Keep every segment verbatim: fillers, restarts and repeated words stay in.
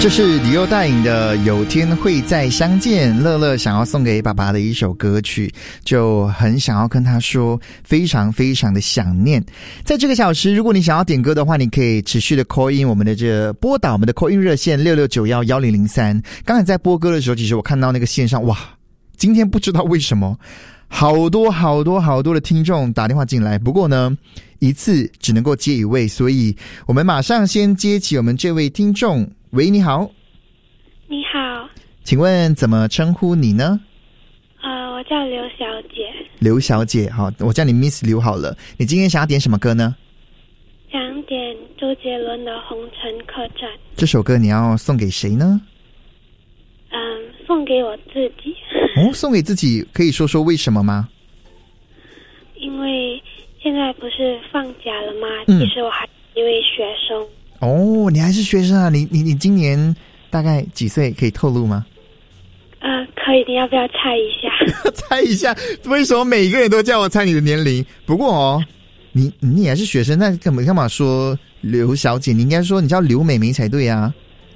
这是李幼带影的有天会再相见，乐乐想要送给爸爸的一首歌曲，就很想要跟他说非常非常的想念。在这个小时，如果你想要点歌的话，你可以持续的 call in 我们的这拨打我们的 call in 热线六六九一一零零三。刚才在播歌的时候，其实我看到那个线上，哇，今天不知道为什么好多好多好多的听众打电话进来，不过呢一次只能够接一位，所以我们马上先接起我们这位听众。喂，你好。 你好， 请问怎么称呼你呢？ 呃，我叫刘小姐。 刘小姐，好，我叫你 Miss 刘好了。你今天想要点什么歌呢？ 想点周杰伦的《红尘客栈》。 这首歌你要送给谁呢？ 嗯，送给我自己。 哦，送给自己，可以说说为什么吗？ 因为现在不是放假了吗？ 嗯、 其实我还是一位学生。 哦，你还是学生啊？你你你今年大概几岁？可以透露吗？ 呃，可以，你要不要猜一下？ 猜一下，为什么每一个人都叫我猜你的年龄？不过哦，你你也是学生，那干嘛干嘛说刘小姐？你应该说你叫刘美眉才对啊。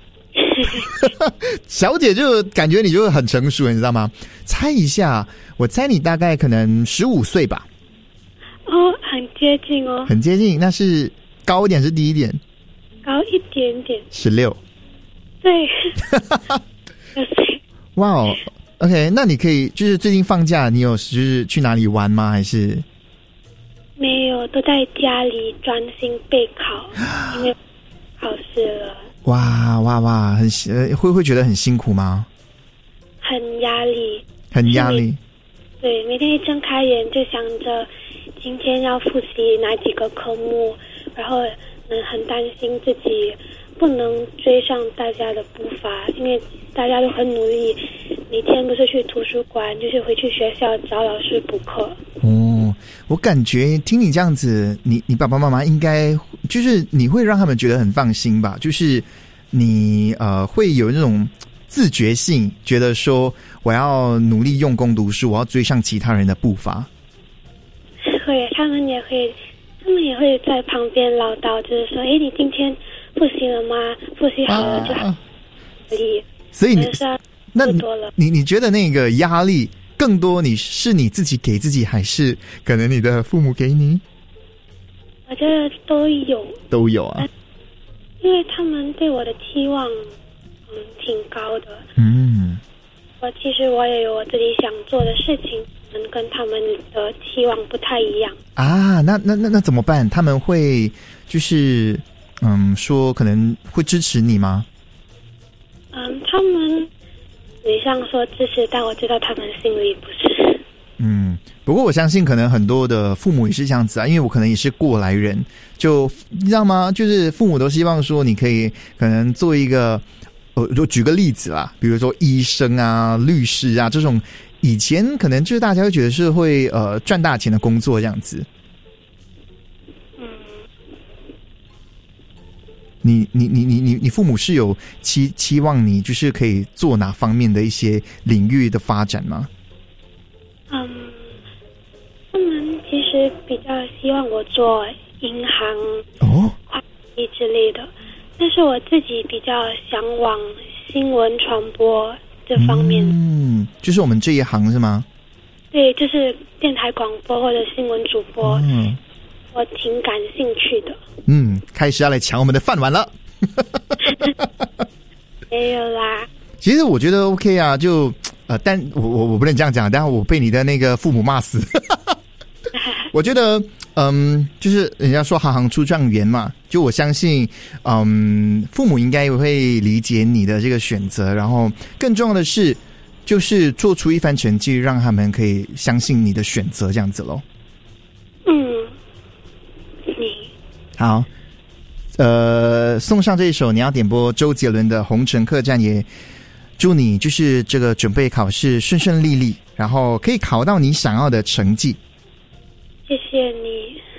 小姐就感觉你就很成熟，你知道吗？猜一下，我猜你大概可能十五岁吧。 哦，很接近哦。 很接近，那是高一点是低一点？ 高一点点。 十六。 对。 哇哦 ，OK， 那你可以就是最近放假，你有就是去哪里玩吗？还是没有，都在家里专心备考，因为考试了。 哇哇哇，很呃，会会觉得很辛苦吗？ 很压力， 很压力。 对，每天一睁开眼就想着今天要复习哪几个科目，然后嗯，很担心自己不能追上大家的步伐，因为大家都很努力，每天不是去图书馆，就是回去学校找老师补课。 哦，我感觉听你这样子，你你爸爸妈妈应该就是你会让他们觉得很放心吧？就是你呃会有那种自觉性，觉得说我要努力用功读书，我要追上其他人的步伐。 会，他们也会，他们也会在旁边唠叨，就是说，哎，你今天复习了吗？复习好了就好。啊、 所以你那多了， 你你觉得那个压力更多，你是你自己给自己，还是可能你的父母给你？ 我觉得都有， 都有啊。 因为他们对我的期望，嗯，挺高的。 嗯， 我其实我也有我自己想做的事情，可能跟他们的期望不太一样。啊， 那那那那怎么办？他们会就是嗯说可能会支持你吗？ 嗯，他们嘴上说支持，但我知道他们心里不是。 嗯，不过我相信可能很多的父母也是这样子啊，因为我可能也是过来人，就你知道吗？就是父母都希望说你可以可能做一个，呃，就举个例子啦，比如说医生啊、律师啊这种，以前可能就是大家会觉得是会呃赚大钱的工作这样子。 嗯， 你你你你你你父母是有期期望你就是可以做哪方面的一些领域的发展吗？ 嗯，他们其实比较希望我做银行、 哦、 会计之类的，但是我自己比较向往新闻传播这方面。 嗯，就是我们这一行是吗？ 对，就是电台广播或者新闻主播。 嗯， 我挺感兴趣的。 嗯，开始要来抢我们的饭碗了。 没有啦。 其实我觉得 OK 啊，就呃，但我我我不能这样讲，但是我被你的那个父母骂死。我觉得，嗯，就是人家说行行出状元嘛，就我相信，嗯，父母应该会理解你的这个选择，然后更重要的是，就是做出一番成绩，让他们可以相信你的选择，这样子咯。 嗯，你好，呃，送上这一首你要点播周杰伦的《红尘客栈》，也祝你就是这个准备考试顺顺利利，然后可以考到你想要的成绩。 谢谢你。